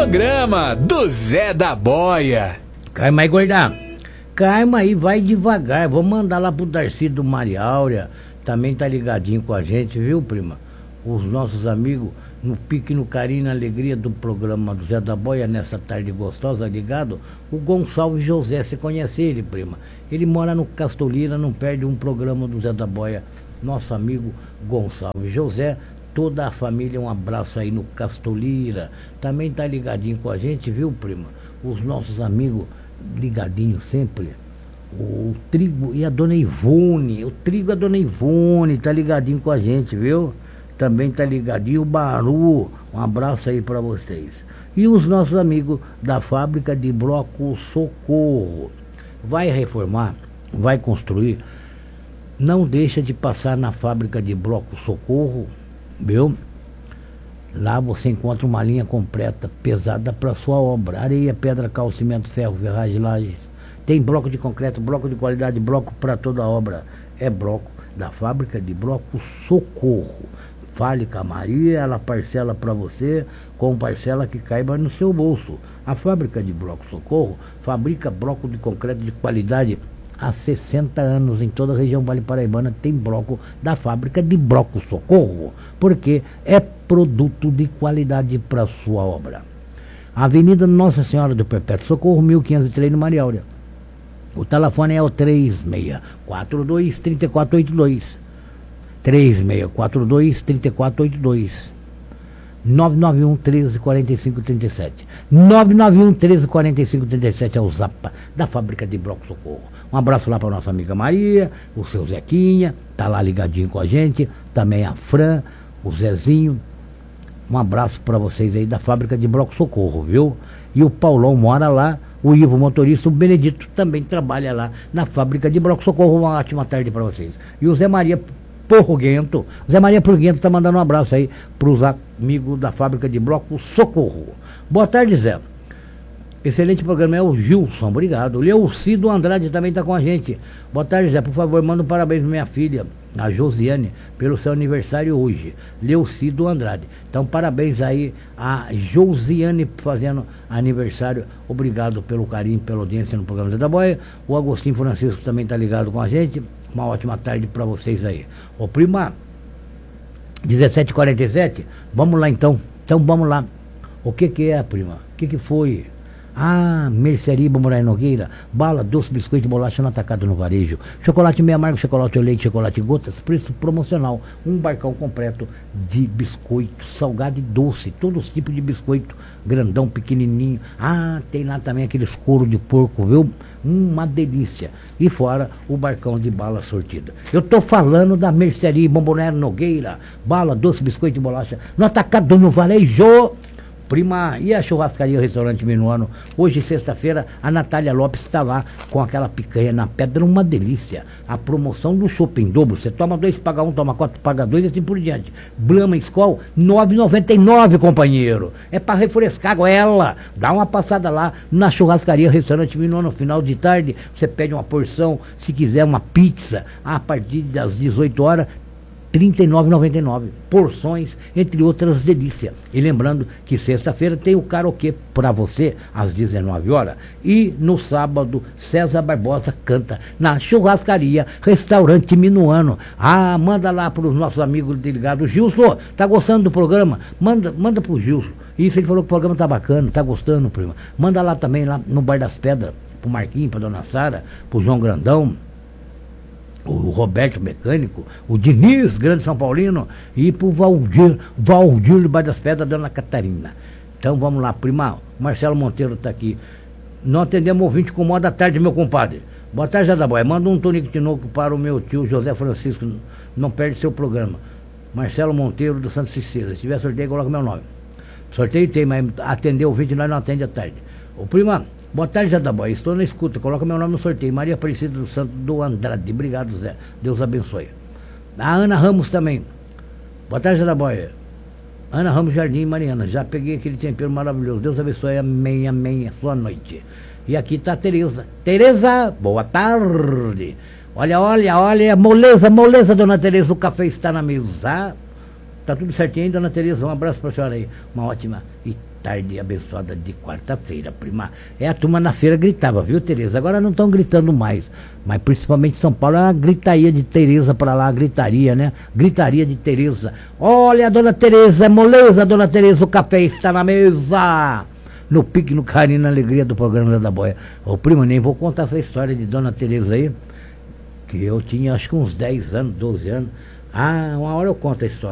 programa do Zé da Boia. Calma aí, gordão. Calma aí, vai devagar. Vou mandar lá pro Darcy do Maria Áurea. Também tá ligadinho com a gente, viu, prima? Os nossos amigos no pique, no carinho, na alegria do programa do Zé da Boia, nessa tarde gostosa, ligado? O Gonçalves José, você conhece ele, prima? Ele mora no Castolira, não perde um programa do Zé da Boia. Nosso amigo Gonçalves José, toda a família, um abraço aí no Castolira. Também tá ligadinho com a gente, viu, prima? Os nossos amigos ligadinhos sempre. O Trigo e a Dona Ivone. O Trigo e a Dona Ivone tá ligadinho com a gente, viu? Também tá ligadinho o Baru. Um abraço aí para vocês. E os nossos amigos da fábrica de bloco Socorro. Vai reformar, vai construir. Não deixa de passar na fábrica de bloco Socorro, viu? Lá você encontra uma linha completa, pesada para sua obra. Areia, pedra, cal, cimento, ferro, ferragem, lajes. Tem bloco de concreto, bloco de qualidade, bloco para toda a obra. É bloco da fábrica de bloco Socorro. Fale com a Maria, ela parcela para você com parcela que caiba no seu bolso. A fábrica de bloco Socorro fabrica bloco de concreto de qualidade há 60 anos. Em toda a região Vale Paraibana tem bloco da fábrica de bloco Socorro, porque é produto de qualidade para sua obra. Avenida Nossa Senhora do Perpétuo Socorro, 1503 no Maria Áurea. O telefone é o 3642-3482. 3642-3482. 991-13-45-37. 991-13-45-37 é o Zapa da fábrica de bloco Socorro. Um abraço lá para nossa amiga Maria, o seu Zequinha, tá lá ligadinho com a gente, também a Fran, o Zezinho. Um abraço para vocês aí da fábrica de bloco Socorro, viu? E o Paulão mora lá, o Ivo motorista, o Benedito também trabalha lá na fábrica de bloco Socorro. Uma ótima tarde para vocês. E o Zé Maria Porruguento, Zé Maria Porruguento tá mandando um abraço aí pros amigos da fábrica de bloco Socorro. Boa tarde, Zé. Excelente programa, é o Gilson, obrigado. O Leucido Andrade também está com a gente. Boa tarde, Zé, por favor, manda um parabéns para minha filha, a Josiane, pelo seu aniversário hoje. Leucido Andrade. Então, parabéns aí a Josiane fazendo aniversário. Obrigado pelo carinho, pela audiência no programa Zé da Boia. O Agostinho Francisco também está ligado com a gente. Uma ótima tarde para vocês aí. Ô, prima, 17h47, vamos lá então. Então, vamos lá. O que é, prima? O que foi? Ah, Mercearia Moraes Nogueira, bala, doce, biscoito e bolacha no atacado no varejo. Chocolate meio amargo, chocolate ao leite, chocolate gotas, preço promocional. Um barcão completo de biscoito, salgado e doce, todos os tipos de biscoito, grandão, pequenininho. Ah, tem lá também aqueles couro de porco, viu? Uma delícia. E fora o barcão de bala sortida. Eu tô falando da Mercearia Moraes Nogueira, bala, doce, biscoito e bolacha no atacado no varejo. Prima, e a churrascaria, o restaurante Minuano? Hoje, sexta-feira, a Natália Lopes está lá com aquela picanha na pedra, uma delícia. A promoção do chopp em dobro, você toma 2, paga 1, toma 4, paga 2 e assim por diante. Brahma Skol, R$ 9,99, companheiro. É para refrescar goela. Dá uma passada lá na churrascaria, restaurante Minuano, no final de tarde, você pede uma porção, se quiser uma pizza, a partir das 18 horas, R$ 39,99, porções, entre outras delícias. E lembrando que sexta-feira tem o karaokê para você às 19 horas. E no sábado, César Barbosa canta na churrascaria Restaurante Minuano. Ah, manda lá para os nossos amigos ligados. Gilson, tá gostando do programa? Manda pro Gilson. Isso, ele falou que o programa tá bacana, tá gostando, prima. Manda lá também, lá no Bar das Pedras, pro Marquinhos, pra Dona Sara, pro João Grandão, o Roberto Mecânico, o Diniz, grande São Paulino, e pro Valdir do Bar das Pedras, Dona Catarina. Então vamos lá, prima. O Marcelo Monteiro está aqui. Não atendemos ouvinte com moda tarde, meu compadre. Boa tarde, Zé da Boia. Manda um tonico de novo para o meu tio José Francisco. Não perde seu programa. Marcelo Monteiro do Santa Cecília. Se tiver sorteio, coloca meu nome. Sorteio tem, mas atender ouvinte nós não atende à tarde. Ô, prima. Boa tarde, Zé da Boia. Estou na escuta. Coloca meu nome no sorteio. Maria Aparecida do Santo do Andrade. Obrigado, Zé. Deus abençoe. A Ana Ramos também. Boa tarde, Zé da Boia. Ana Ramos Jardim Mariana. Já peguei aquele tempero maravilhoso. Deus abençoe. Amém, amém. Sua noite. E aqui está a Tereza. Tereza, boa tarde. Olha. Moleza, dona Tereza. O café está na mesa. Tá tudo certinho, dona Tereza. Um abraço para a senhora aí. Uma ótima e tarde abençoada de quarta-feira, prima. É, a turma na feira gritava, viu, Tereza? Agora não estão gritando mais. Mas principalmente em São Paulo é uma gritaria de Tereza pra lá, gritaria, né? Gritaria de Tereza. Olha, dona Tereza, é moleza, dona Tereza, o café está na mesa. No pique, no carinho, na alegria do programa da Boia. Ô, primo, nem vou contar essa história de dona Tereza aí, que eu tinha acho que uns 10 anos, 12 anos. Ah, uma hora eu conto a história.